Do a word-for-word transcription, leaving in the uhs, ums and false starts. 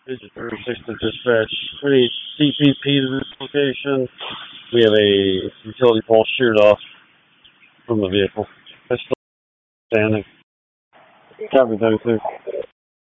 Digit thirty-six to dispatch. We need C P P to this location. We have a utility pole sheared off from the vehicle. It's still standing. Copy, thirty-six.